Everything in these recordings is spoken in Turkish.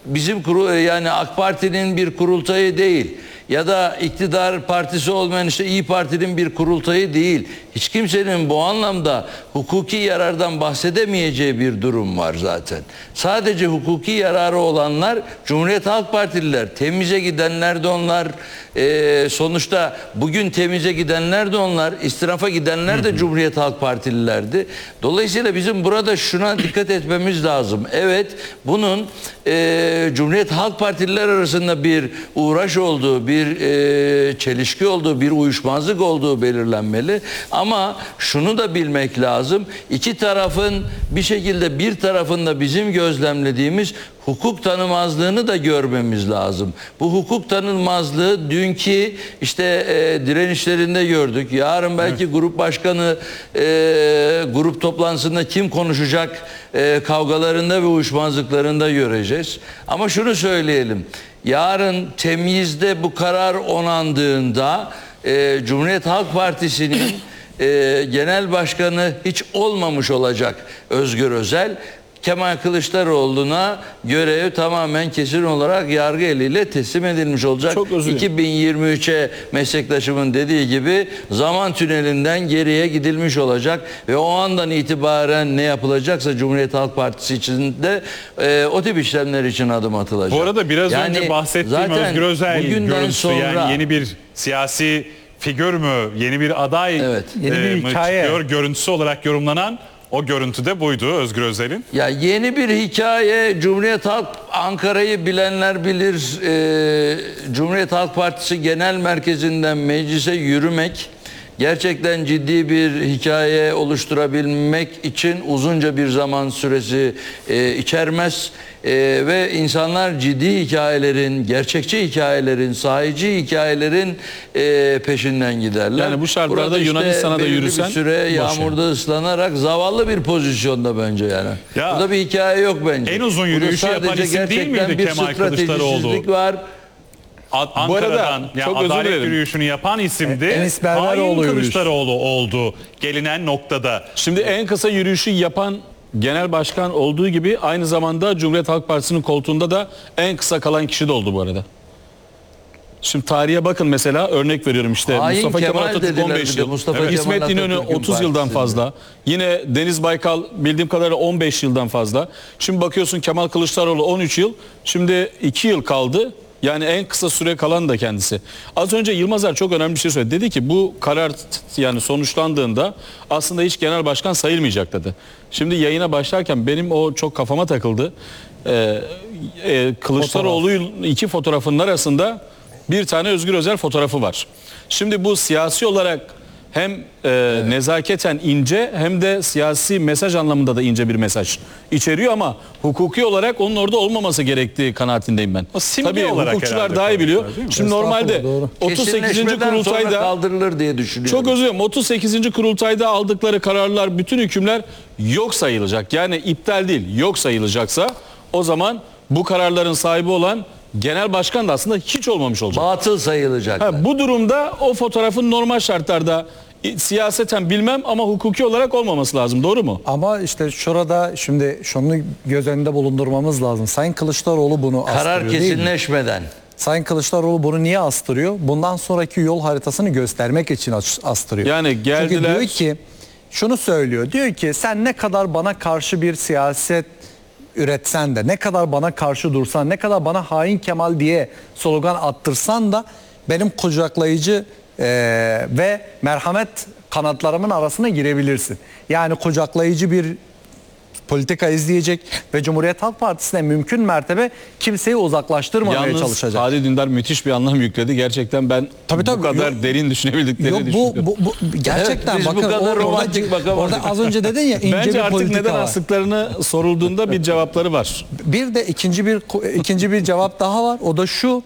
bizim yani AK Parti'nin bir kurultayı değil ya da iktidar partisi olmayan işte İyi Parti'nin bir kurultayı değil. Hiç kimsenin bu anlamda hukuki yarardan bahsedemeyeceği bir durum var zaten. Sadece hukuki yararı olanlar Cumhuriyet Halk Partililer. Temize gidenler de onlar. Sonuçta bugün temize gidenler de onlar. İstirafa gidenler de Cumhuriyet Halk Partililerdi. Dolayısıyla bizim burada şuna dikkat etmemiz lazım. Evet, bunun Cumhuriyet Halk Partililer arasında bir uğraş olduğu, bir çelişki olduğu, bir uyuşmazlık olduğu belirlenmeli. Ama şunu da bilmek lazım. İki tarafın bir şekilde bir tarafında bizim gözlemlediğimiz hukuk tanımazlığını da görmemiz lazım. Bu hukuk tanımazlığı dünkü işte direnişlerinde gördük. Yarın belki grup başkanı grup toplantısında kim konuşacak kavgalarında ve uyuşmazlıklarında göreceğiz. Ama şunu söyleyelim. Yarın temyizde bu karar onandığında Cumhuriyet Halk Partisi'nin genel başkanı hiç olmamış olacak Özgür Özel. Kemal Kılıçdaroğlu'na görev tamamen kesin olarak yargı eliyle teslim edilmiş olacak. 2023'e meslektaşımın dediği gibi zaman tünelinden geriye gidilmiş olacak ve o andan itibaren ne yapılacaksa Cumhuriyet Halk Partisi içinde o tip işlemler için adım atılacak. Bu arada biraz önce bahsettiğim Özgür Özel görüntüsü sonra, yani yeni bir siyasi figür mü, yeni bir aday yeni bir hikaye çıkıyor, görüntüsü olarak yorumlanan o görüntüde buydu Özgür Özel'in. Ya yeni bir hikaye. Cumhuriyet Halk, Ankara'yı bilenler bilir. Cumhuriyet Halk Partisi Genel Merkezi'nden meclise yürümek gerçekten ciddi bir hikaye oluşturabilmek için uzunca bir zaman süresi içermez. Ve insanlar ciddi hikayelerin, gerçekçi hikayelerin, sahici hikayelerin peşinden giderler. Yani bu şartlarda burada Yunanistan'a da yürüsen bir süre yağmurda ıslanarak zavallı bir pozisyonda bence yani. Ya, burada bir hikaye yok bence. En uzun yürüyüşü yapan isim değil miydi Kemal Kılıçdaroğlu? Var. Ankara'dan yani adalet yürüyüşünü yapan isimdi. Hain Kılıçdaroğlu oldu gelinen noktada. Şimdi en kısa yürüyüşü yapan genel başkan olduğu gibi aynı zamanda Cumhuriyet Halk Partisi'nin koltuğunda da en kısa kalan kişi de oldu bu arada. Şimdi tarihe bakın mesela, örnek veriyorum işte Mustafa Kemal Atatürk 15 yıl, İsmet İnönü 30 yıldan fazla, yine Deniz Baykal bildiğim kadarıyla 15 yıldan fazla. Şimdi bakıyorsun Kemal Kılıçdaroğlu 13 yıl, şimdi 2 yıl kaldı. Yani en kısa süre kalan da kendisi. Az önce Yılmazer çok önemli bir şey söyledi. Dedi ki bu karar yani sonuçlandığında aslında hiç genel başkan sayılmayacak dedi. Şimdi yayına başlarken benim o çok kafama takıldı. Kılıçdaroğlu'nun iki fotoğrafının arasında bir tane Özgür Özel fotoğrafı var. Şimdi bu siyasi olarak hem nezaketen ince hem de siyasi mesaj anlamında da ince bir mesaj içeriyor ama hukuki olarak onun orada olmaması gerektiği kanaatindeyim ben. Tabii hukukçular daha iyi biliyor. Şimdi normalde 38. kurultayda kaldırılır diye düşünüyorum. Çok özür dilerim. 38. kurultayda aldıkları kararlar, bütün hükümler yok sayılacak. Yani iptal değil, yok sayılacaksa o zaman bu kararların sahibi olan genel başkan da aslında hiç olmamış olacak. Batıl sayılacak. Bu durumda o fotoğrafın normal şartlarda siyaseten bilmem ama hukuki olarak olmaması lazım. Doğru mu? Ama işte şurada şimdi şunu göz önünde bulundurmamız lazım. Sayın Kılıçdaroğlu bunu astırıyor. Karar kesinleşmeden. Sayın Kılıçdaroğlu bunu niye astırıyor? Bundan sonraki yol haritasını göstermek için astırıyor. Yani geldiler. Çünkü diyor ki, şunu söylüyor. Diyor ki sen ne kadar bana karşı bir siyaset üretsen de, ne kadar bana karşı dursan, ne kadar bana hain Kemal diye slogan attırsan da benim kucaklayıcı ve merhamet kanatlarımın arasına girebilirsin. Yani kucaklayıcı bir politika izleyecek ve Cumhuriyet Halk Partisi'ne mümkün mertebe kimseyi uzaklaştırmamaya çalışacak. Yalnız Hadi Dündar müthiş bir anlam yükledi. Gerçekten ben bu kadar derin düşünebildiklerini düşünüyorum. Gerçekten evet, bakın bu kadar romantik bakamadık. Orada az önce dedin ya ince bence bir artık politika neden var. astıklarını sorulduğunda bir cevapları var. Bir de ikinci bir cevap daha var. O da şu.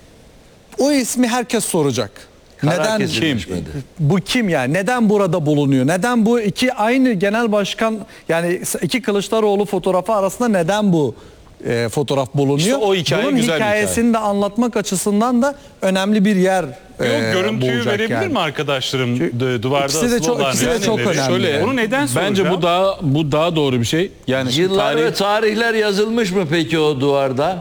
O ismi herkes soracak. Neden kim? Bu kim yani? Neden burada bulunuyor? Neden bu iki aynı genel başkan, yani iki Kılıçdaroğlu fotoğrafı arasında neden bu fotoğraf bulunuyor? İşte o hikaye bunun güzel hikayesini hikaye. de anlatmak açısından da önemli bir yer görüntüyü verebilir yani mi arkadaşlarım? Duvarda ikisi de çok, ikisi de çok önemli. Şöyle, bunu neden soracağım? Bence bu daha doğru bir şey. Yani Yıllar ve tarihler yazılmış mı peki o duvarda?